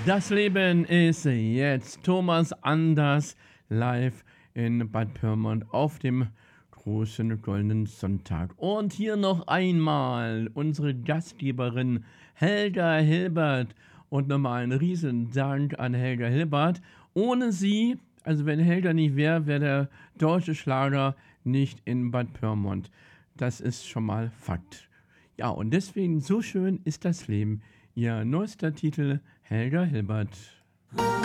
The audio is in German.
Das Leben ist jetzt Thomas Anders live in Bad Pyrmont auf dem großen goldenen Sonntag. Und hier noch einmal unsere Gastgeberin Helga Hilbert. Und nochmal einen riesen Dank an Helga Hilbert. Ohne sie, also wenn Helga nicht wäre, wäre der deutsche Schlager nicht in Bad Pyrmont. Das ist schon mal Fakt. Ja, und deswegen so schön ist das Leben. Ihr neuester Titel, Helga Hilbert.